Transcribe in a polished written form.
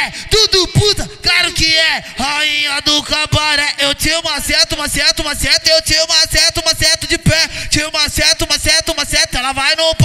é, tudo puta, claro que é. Rainha do cabaré, eu te maceto, eu te maceto de pé. Te maceto, ela vai no